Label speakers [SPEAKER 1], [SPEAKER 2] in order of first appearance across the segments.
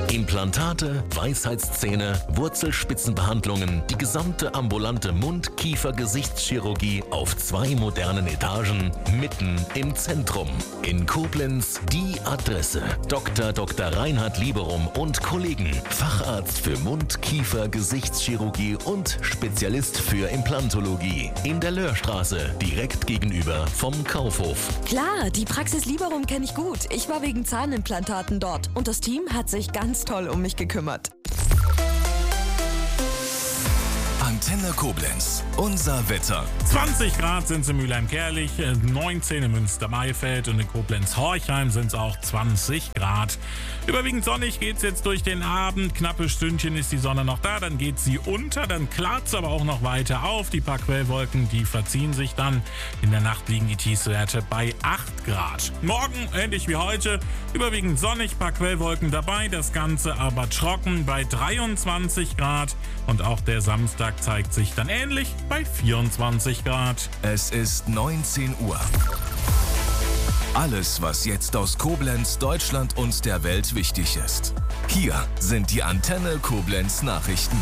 [SPEAKER 1] Implantate, Weisheitszähne, Wurzelspitzenbehandlungen, die gesamte ambulante Mund-Kiefer-Gesichtschirurgie auf 2 modernen Etagen, mitten im Zentrum. In Koblenz die Adresse. Dr. Reinhard Lieberum und Kollegen. Facharzt für Mund-, Kiefer-, Gesichtschirurgie und Spezialist für Implantologie. In der Löhrstraße, direkt gegenüber vom Kaufhof.
[SPEAKER 2] Klar, die Praxis Lieberum kenne ich gut. Ich war wegen Zahnimplantaten dort und das Team hat sich ganz toll um mich gekümmert.
[SPEAKER 3] Antenne Koblenz, unser Wetter.
[SPEAKER 4] 20 Grad sind es in Mülheim-Kärlich, 19 in Münster-Maifeld und in Koblenz-Horchheim sind es auch 20 Grad. Überwiegend sonnig geht es jetzt durch den Abend. Knappe Stündchen ist die Sonne noch da, dann geht sie unter, dann klart es aber auch noch weiter auf. Die paar Quellwolken, die verziehen sich dann. In der Nacht liegen die Tiefstwerte bei 8 Grad. Morgen, ähnlich wie heute, überwiegend sonnig, paar Quellwolken dabei. Das Ganze aber trocken bei 23 Grad. Und auch der Samstag zeigt sich dann ähnlich bei 24 Grad.
[SPEAKER 3] Es ist 19 Uhr. Alles, was jetzt aus Koblenz, Deutschland und der Welt wichtig ist. Hier sind die Antenne Koblenz Nachrichten.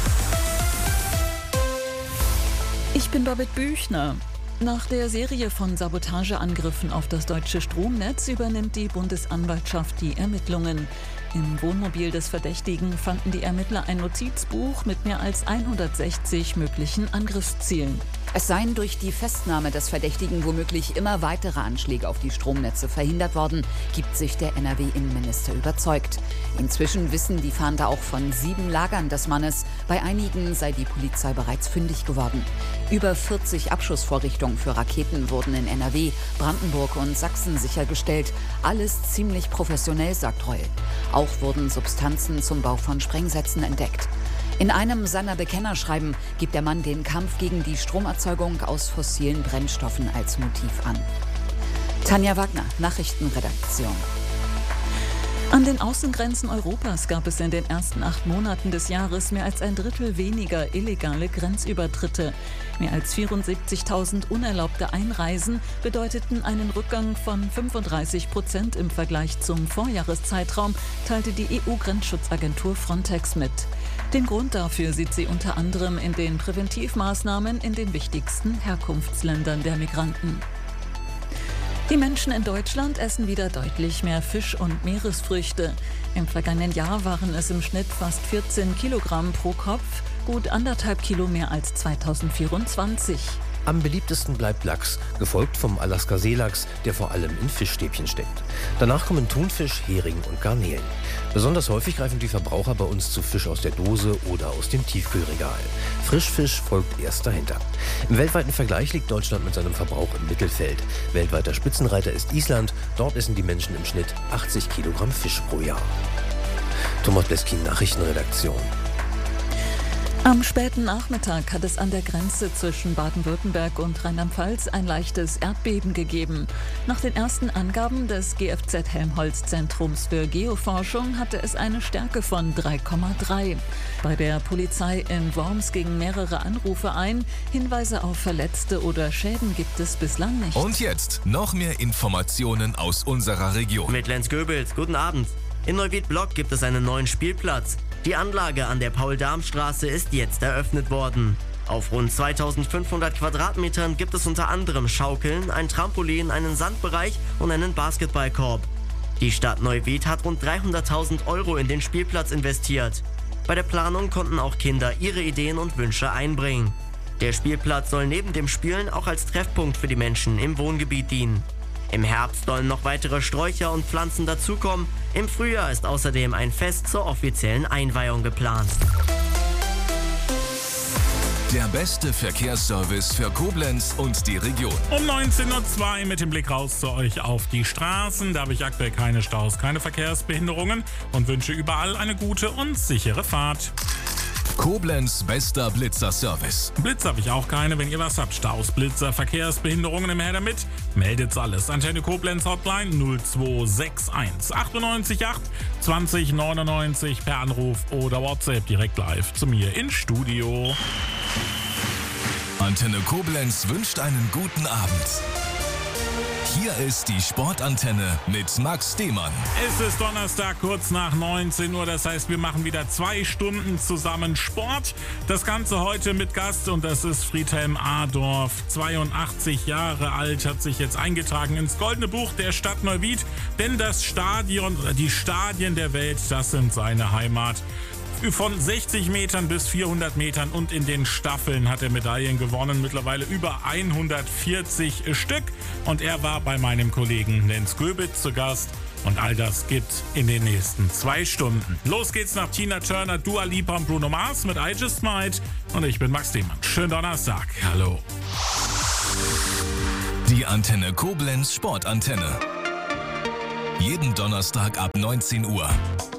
[SPEAKER 5] Ich bin Babette Büchner. Nach der Serie von Sabotageangriffen auf das deutsche Stromnetz übernimmt die Bundesanwaltschaft die Ermittlungen. Im Wohnmobil des Verdächtigen fanden die Ermittler ein Notizbuch mit mehr als 160 möglichen Angriffszielen.
[SPEAKER 6] Es seien durch die Festnahme des Verdächtigen womöglich immer weitere Anschläge auf die Stromnetze verhindert worden, gibt sich der NRW-Innenminister überzeugt. Inzwischen wissen die Fahnder auch von 7 Lagern des Mannes. Bei einigen sei die Polizei bereits fündig geworden. Über 40 Abschussvorrichtungen für Raketen wurden in NRW, Brandenburg und Sachsen sichergestellt. Alles ziemlich professionell, sagt Reul. Auch wurden Substanzen zum Bau von Sprengsätzen entdeckt. In einem seiner Bekennerschreiben gibt der Mann den Kampf gegen die Stromerzeugung aus fossilen Brennstoffen als Motiv an. Tanja Wagner, Nachrichtenredaktion.
[SPEAKER 5] An den Außengrenzen Europas gab es in den ersten 8 Monaten des Jahres mehr als ein Drittel weniger illegale Grenzübertritte. Mehr als 74.000 unerlaubte Einreisen bedeuteten einen Rückgang von 35% im Vergleich zum Vorjahreszeitraum, teilte die EU-Grenzschutzagentur Frontex mit. Den Grund dafür sieht sie unter anderem in den Präventivmaßnahmen in den wichtigsten Herkunftsländern der Migranten. Die Menschen in Deutschland essen wieder deutlich mehr Fisch und Meeresfrüchte. Im vergangenen Jahr waren es im Schnitt fast 14 Kilogramm pro Kopf, gut 1,5 Kilo mehr als 2024.
[SPEAKER 7] Am beliebtesten bleibt Lachs, gefolgt vom Alaska-Seelachs, der vor allem in Fischstäbchen steckt. Danach kommen Thunfisch, Hering und Garnelen. Besonders häufig greifen die Verbraucher bei uns zu Fisch aus der Dose oder aus dem Tiefkühlregal. Frischfisch folgt erst dahinter. Im weltweiten Vergleich liegt Deutschland mit seinem Verbrauch im Mittelfeld. Weltweiter Spitzenreiter ist Island. Dort essen die Menschen im Schnitt 80 Kilogramm Fisch pro Jahr. Thomas Bleskin, Nachrichtenredaktion.
[SPEAKER 5] Am späten Nachmittag hat es an der Grenze zwischen Baden-Württemberg und Rheinland-Pfalz ein leichtes Erdbeben gegeben. Nach den ersten Angaben des GFZ Helmholtz-Zentrums für Geoforschung hatte es eine Stärke von 3,3. Bei der Polizei in Worms gingen mehrere Anrufe ein. Hinweise auf Verletzte oder Schäden gibt es bislang nicht.
[SPEAKER 3] Und jetzt noch mehr Informationen aus unserer Region.
[SPEAKER 8] Mit Lenz Goebels, guten Abend. In Neuwied-Block gibt es einen neuen Spielplatz. Die Anlage an der Paul-Darm-Straße ist jetzt eröffnet worden. Auf rund 2500 Quadratmetern gibt es unter anderem Schaukeln, ein Trampolin, einen Sandbereich und einen Basketballkorb. Die Stadt Neuwied hat rund 300.000 € in den Spielplatz investiert. Bei der Planung konnten auch Kinder ihre Ideen und Wünsche einbringen. Der Spielplatz soll neben dem Spielen auch als Treffpunkt für die Menschen im Wohngebiet dienen. Im Herbst sollen noch weitere Sträucher und Pflanzen dazukommen. Im Frühjahr ist außerdem ein Fest zur offiziellen Einweihung geplant.
[SPEAKER 3] Der beste Verkehrsservice für Koblenz und die Region.
[SPEAKER 4] Um 19:02 Uhr mit dem Blick raus zu euch auf die Straßen. Da habe ich aktuell keine Staus, keine Verkehrsbehinderungen und wünsche überall eine gute und sichere Fahrt.
[SPEAKER 3] Koblenz bester Blitzer-Service.
[SPEAKER 4] Blitz habe ich auch keine. Wenn ihr was habt, Staus, Blitzer, Verkehrsbehinderungen, im Her damit, meldet's alles. Antenne Koblenz Hotline 0261 98 8 20 99 per Anruf oder WhatsApp direkt live zu mir ins Studio.
[SPEAKER 3] Antenne Koblenz wünscht einen guten Abend. Hier ist die Sportantenne mit Max Demann.
[SPEAKER 4] Es ist Donnerstag, kurz nach 19 Uhr. Das heißt, wir machen wieder 2 Stunden zusammen Sport. Das Ganze heute mit Gast und das ist Friedhelm Adorf. 82 Jahre alt, hat sich jetzt eingetragen ins Goldene Buch der Stadt Neuwied. Denn das Stadion, die Stadien der Welt, das sind seine Heimat. Von 60 Metern bis 400 Metern und in den Staffeln hat er Medaillen gewonnen, mittlerweile über 140 Stück. Und er war bei meinem Kollegen Lenz Göbitz zu Gast. Und all das gibt's in den nächsten 2 Stunden. Los geht's nach Tina Turner, Dua Lipa und Bruno Mars mit I Just Might. Und ich bin Max Demann. Schönen Donnerstag. Hallo.
[SPEAKER 3] Die Antenne Koblenz Sportantenne. Jeden Donnerstag ab 19 Uhr.